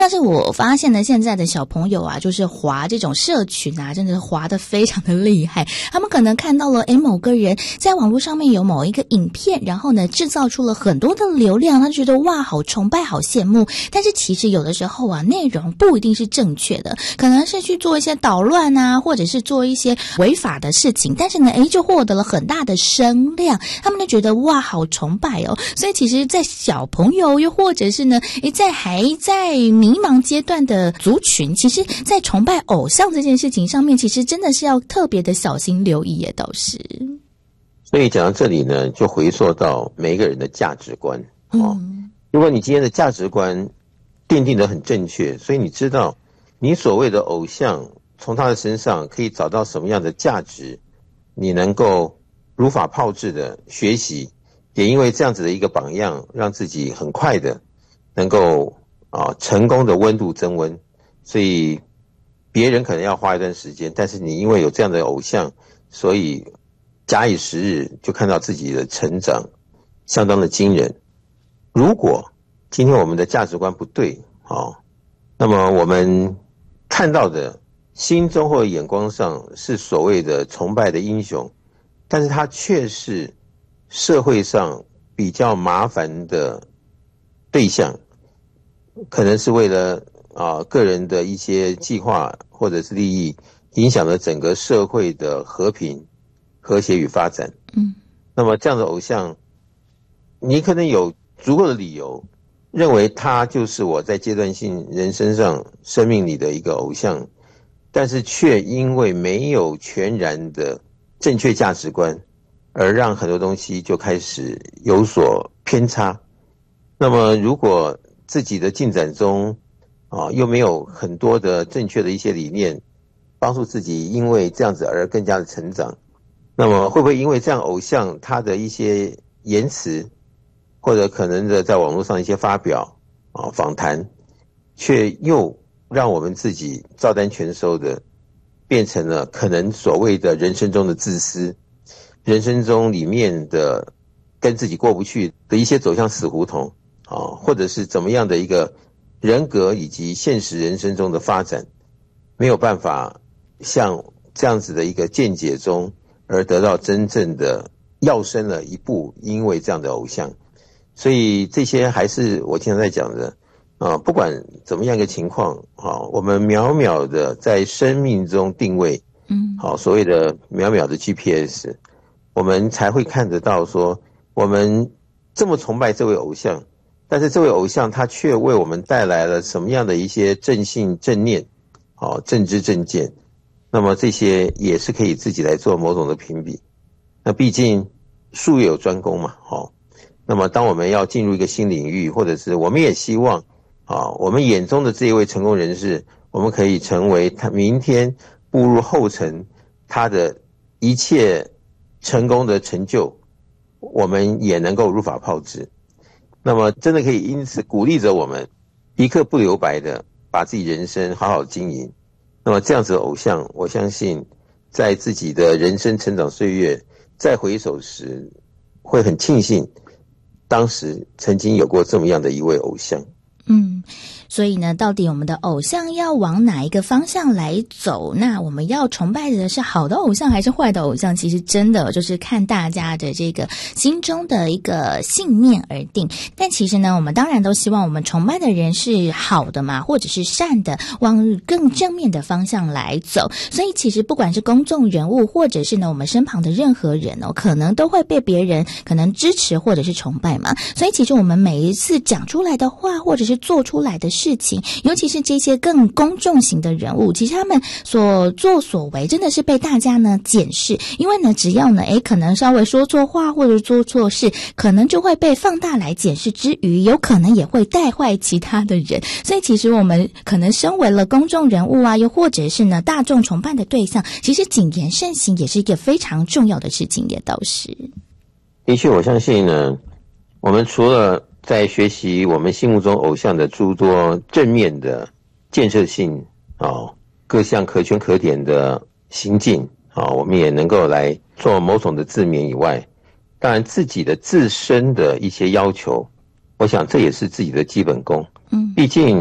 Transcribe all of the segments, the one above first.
但是我发现呢，现在的小朋友啊，就是滑这种社群啊，真的是滑得非常的厉害。他们可能看到了某个人在网络上面有某一个影片，然后呢制造出了很多的流量，他觉得哇好崇拜好羡慕。但是其实有的时候啊，内容不一定是正确的，可能是去做一些捣乱啊，或者是做一些违法的事情，但是呢就获得了很大的声量，他们就觉得哇好崇拜哦。所以其实在小朋友又或者是呢还在迷茫阶段的族群，其实在崇拜偶像这件事情上面，其实真的是要特别的小心留意也都是。 所以讲到这里呢，就回溯到每一个人的价值观。如果你今天的价值观奠定得很正确，所以你知道你所谓的偶像从他的身上可以找到什么样的价值，你能够如法炮制的学习，也因为这样子的一个榜样，让自己很快的能够成功的温度增温。所以别人可能要花一段时间，但是你因为有这样的偶像，所以假以时日就看到自己的成长相当的惊人。如果今天我们的价值观不对，那么我们看到的心中或眼光上是所谓的崇拜的英雄，但是他却是社会上比较麻烦的对象，可能是为了个人的一些计划或者是利益，影响了整个社会的和平、和谐与发展。那么这样的偶像，你可能有足够的理由认为他就是我在阶段性人生上生命里的一个偶像，但是却因为没有全然的正确价值观，而让很多东西就开始有所偏差。那么如果自己的进展中又没有很多的正确的一些理念帮助自己因为这样子而更加的成长，那么会不会因为这样偶像他的一些言辞，或者可能的在网络上一些发表访谈，却又让我们自己照单全收的变成了可能所谓的人生中的自私，人生中里面的跟自己过不去的一些走向死胡同或者是怎么样的一个人格以及现实人生中的发展，没有办法像这样子的一个见解中而得到真正的跃升了一步，因为这样的偶像。所以这些还是我经常在讲的不管怎么样一个情况我们渺渺的在生命中定位所谓的渺渺的 GPS， 我们才会看得到说我们这么崇拜这位偶像，但是这位偶像他却为我们带来了什么样的一些正信正念正知正见，那么这些也是可以自己来做某种的评比。那毕竟术业有专攻嘛那么当我们要进入一个新领域，或者是我们也希望我们眼中的这一位成功人士，我们可以成为他明天步入后尘他的一切成功的成就，我们也能够如法炮制。那么真的可以因此鼓励着我们一刻不留白的把自己人生好好经营。那么这样子的偶像，我相信在自己的人生成长岁月再回首时，会很庆幸当时曾经有过这么样的一位偶像。 所以呢，到底我们的偶像要往哪一个方向来走？那我们要崇拜的是好的偶像还是坏的偶像？其实真的就是看大家的这个心中的一个信念而定。但其实呢，我们当然都希望我们崇拜的人是好的嘛，或者是善的，往更正面的方向来走。所以其实不管是公众人物，或者是呢我们身旁的任何人可能都会被别人可能支持或者是崇拜嘛。所以其实我们每一次讲出来的话，或者是做出来的事情，尤其是这些更公众型的人物，其实他们所作所为真的是被大家呢检视。因为呢只要呢可能稍微说错话或者做错事，可能就会被放大来检视之余，有可能也会带坏其他的人。所以其实我们可能身为了公众人物又或者是呢大众崇拜的对象，其实谨言慎行也是一个非常重要的事情，也都是。 的确，我相信呢，我们除了在学习我们心目中偶像的诸多正面的建设性各项可圈可点的行径我们也能够来做某种的自勉以外，当然自己的自身的一些要求，我想这也是自己的基本功。毕竟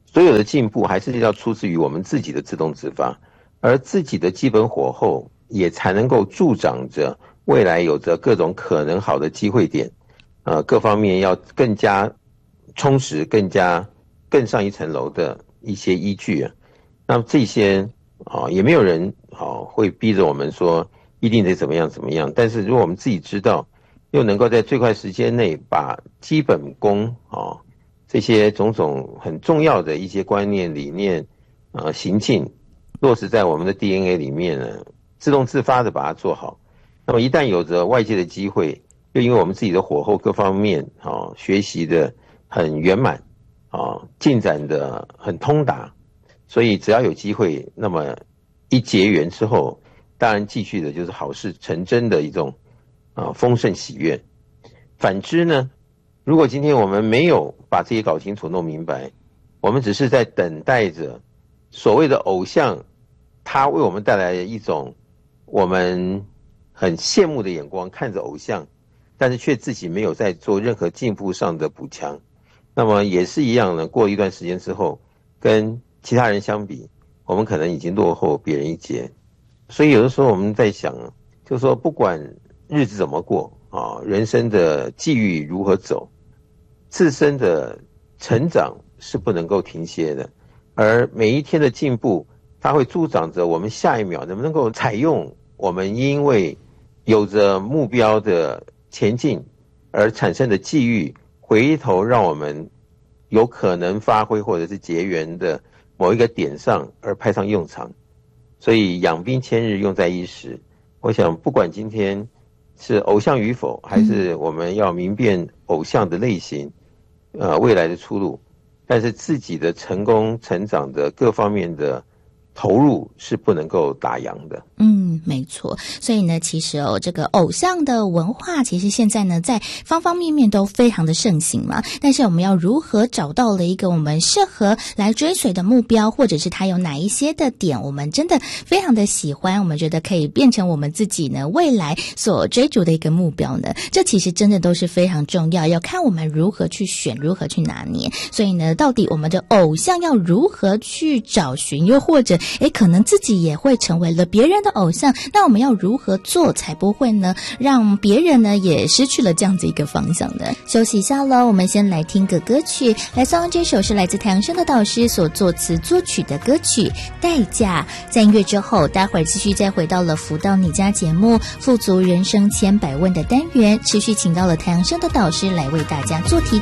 所有的进步还是要出自于我们自己的自动自发，而自己的基本火候也才能够助长着未来有着各种可能好的机会点，各方面要更加充实，更上一层楼的一些依据啊。那么这些也没有人会逼着我们说一定得怎么样怎么样，但是如果我们自己知道，又能够在最快时间内把基本功这些种种很重要的一些观念理念行径落实在我们的 DNA 里面呢，自动自发的把它做好，那么一旦有着外界的机会，又因为我们自己的火候各方面学习的很圆满进展的很通达，所以只要有机会，那么一结缘之后，当然继续的就是好事成真的一种丰盛喜悦。反之呢，如果今天我们没有把这些搞清楚弄明白，我们只是在等待着所谓的偶像他为我们带来一种我们很羡慕的眼光看着偶像，但是却自己没有在做任何进步上的补强，那么也是一样的，过一段时间之后跟其他人相比，我们可能已经落后别人一截。所以有的时候我们在想，就是说不管日子怎么过人生的际遇如何走，自身的成长是不能够停歇的，而每一天的进步它会助长着我们下一秒能不能够采用我们因为有着目标的前进而产生的际遇，回头让我们有可能发挥或者是结缘的某一个点上而派上用场。所以养兵千日用在一时，我想不管今天是偶像与否，还是我们要明辨偶像的类型未来的出路，但是自己的成功成长的各方面的投入是不能够打烊的。 没错。所以呢，其实这个偶像的文化其实现在呢在方方面面都非常的盛行嘛，但是我们要如何找到了一个我们适合来追随的目标，或者是它有哪一些的点我们真的非常的喜欢，我们觉得可以变成我们自己呢未来所追逐的一个目标呢，这其实真的都是非常重要，要看我们如何去选，如何去拿捏。所以呢，到底我们的偶像要如何去找寻，又或者可能自己也会成为了别人的偶像，那我们要如何做才不会呢让别人呢也失去了这样子一个方向呢？休息一下咯，我们先来听个歌曲，来送这首是来自太阳升的导师所作词作曲的歌曲《代价》。在音乐之后，待会儿继续再回到了福到你家节目富足人生千百问的单元，持续请到了太阳升的导师来为大家做题。